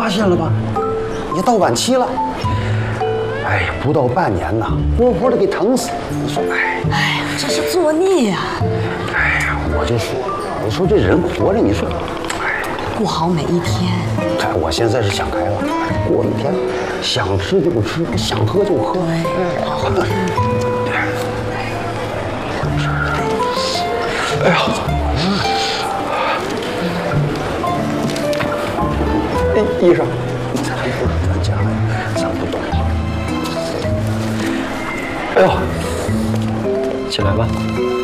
发现了吧？你到晚期了。哎呀，不到半年呐，活活的给疼死。你说， 哎呀，这是作孽呀！ 哎呀，我就说，你说这人活着，你说， 过好每一天。 哎，我现在是想开了，过一天，想吃就吃，想喝就喝。 对，好好吃。 哎呀，医生，咱不是专家呀，咱不懂。哎呦， 起来吧。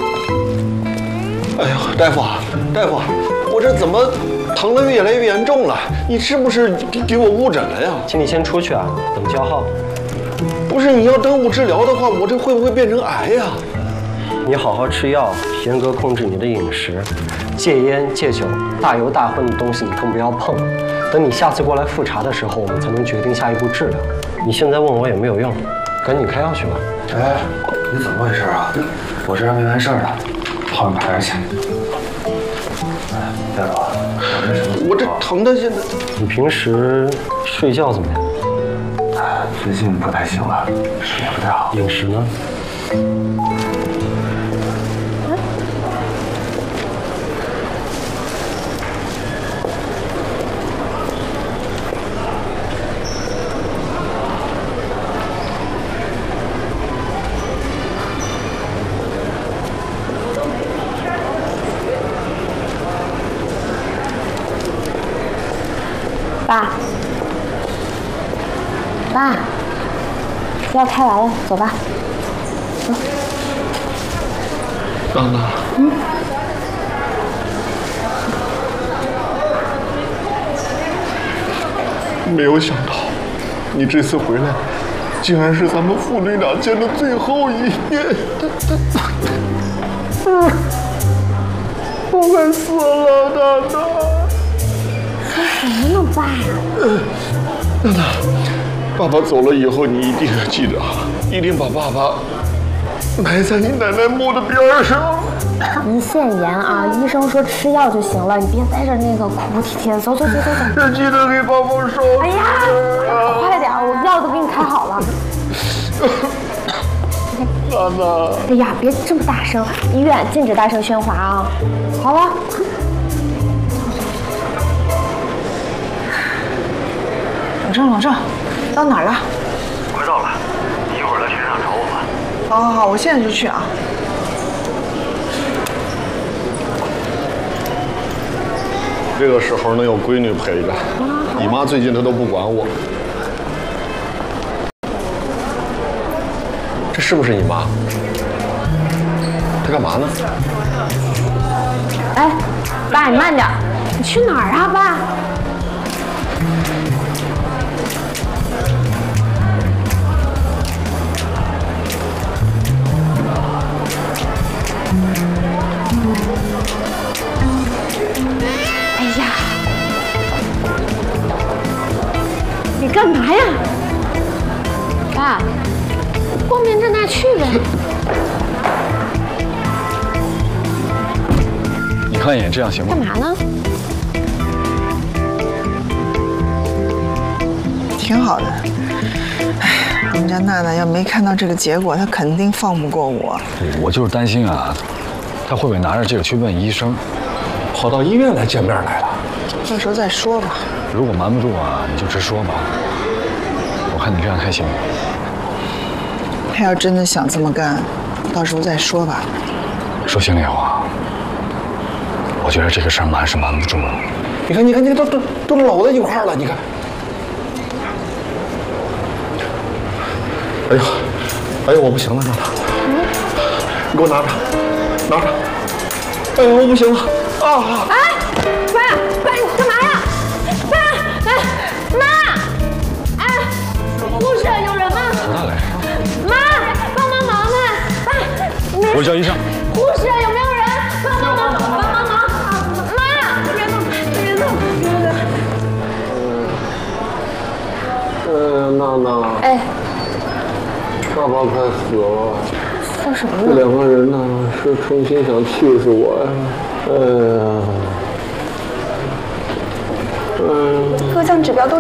哎呦，大夫啊，大夫，我这怎么疼得越来越严重了？你是不是给我误诊了呀？ 请你先出去啊，等叫号。 不是，你要耽误治疗的话，我这会不会变成癌呀？ 你好好吃药，严格控制你的饮食，戒烟戒酒，大油大荤的东西你更不要碰。等你下次过来复查的时候，我们才能决定下一步治疗。你现在问我也没有用，赶紧开药去吧。 哎，你怎么回事啊？我这还没完事儿呢，后面排着去。哎，大夫， 我这疼的现在…… 你平时睡觉怎么样？ 哎，最近不太行了，睡不太好。 饮食呢？ 爸，药开完了，走吧。走。 娜娜，没有想到，你这次回来，竟然是咱们父女俩见的最后一面。我快死了，娜娜！ 说什么呢，爸呀？ 娜娜，爸爸走了以后，你一定要记着，一定把爸爸埋在你奶奶墓的边上。 胰腺炎啊，医生说吃药就行了，你别在这那个哭哭啼啼的。走。 记得给爸爸烧。 哎呀，快点，我药都给你开好了。 娜娜， 哎呀，别这么大声，医院禁止大声喧哗啊。好了。 老郑，到哪儿了？ 快到了，你一会儿来停车场找我吧。 好，我现在就去啊。 这个时候能有闺女陪着，你妈最近她都不管我。这是不是你妈？她干嘛呢？ 哎，爸，你慢点，你去哪儿啊，爸？哎呀，你干嘛呀？爸，光明正大去呗。 你看一眼，这样行吗？ 干嘛呢？ 挺好的。哎，我们家娜娜要没看到这个结果，她肯定放不过我。 我就是担心啊，他会不会拿着这个去问医生， 跑到医院来见面来了。 到时候再说吧。 如果瞒不住啊，你就直说吧。我看你这样开心。 她要真的想这么干，到时候再说吧。 说心里话，我觉得这个事儿瞒是瞒不住了。 你看，都搂在一块儿了，你看。哎呀，我不行了，娜娜，你给我拿着。哎呀，我不行了啊！ 哎，爸，你干嘛呀？爸，哎，妈，哎，护士有人吗？ 不大来。 妈，帮忙啊！哎，没。 我叫医生。 护士有没有人？帮忙！妈，别动！ 娜娜， 哎， 爸爸快死了。 说什么这呢？ 两个人呢，是诚心想气死我呀！哎呀， 各项指标都